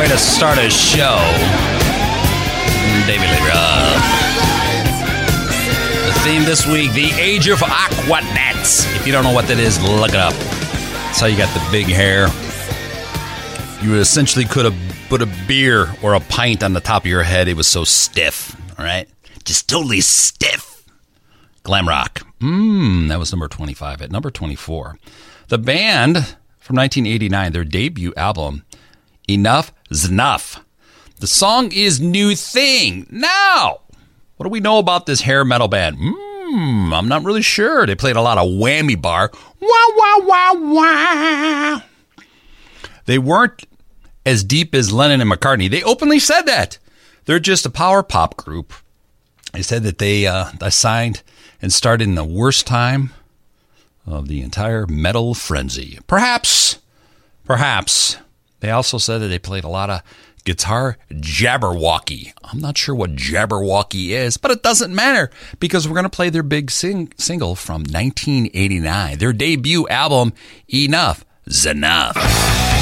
to start a show. David Lee Roth. The theme this week, The Age of Aquanets. If you don't know what that is, look it up. That's how you got the big hair. You essentially could have put a beer or a pint on the top of your head. It was so stiff, all right? Just totally stiff. Glam rock. That was number 25. At number 24, the band from 1989, their debut album, Enuff Z'Nuff. The song is New Thing. Now, what do we know about this hair metal band? I'm not really sure. They played a lot of whammy bar. Wah, wah, wah, wah. They weren't as deep as Lennon and McCartney. They openly said that. They're just a power pop group. They said that they signed and started in the worst time of the entire metal frenzy. Perhaps. They also said that they played a lot of guitar jabberwocky. I'm not sure what jabberwocky is, but it doesn't matter because we're going to play their big single from 1989, their debut album, Enuff Z'Nuff.